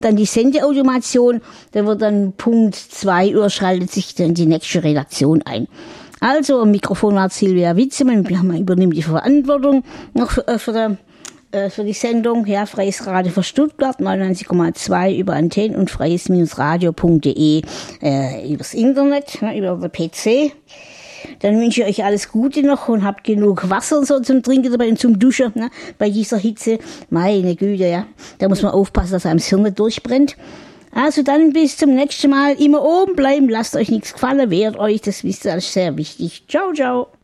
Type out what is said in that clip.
Dann die Sendeautomation, da wird dann Punkt 2 Uhr schaltet sich dann die nächste Redaktion ein. Also, am Mikrofon war Silvia Witzemann, wir übernehmen die Verantwortung noch für die Sendung, ja, Freies Radio für Stuttgart, 99,2 über Antennen und freies-radio.de, übers Internet, über den PC. Dann wünsche ich euch alles Gute noch und habt genug Wasser und so zum Trinken dabei und zum Duschen, ne, bei dieser Hitze. Meine Güte, ja. Da muss man aufpassen, dass einem das Hirn nicht durchbrennt. Also dann bis zum nächsten Mal. Immer oben bleiben, lasst euch nichts gefallen, wehrt euch, das wisst ihr, das ist sehr wichtig. Ciao, ciao.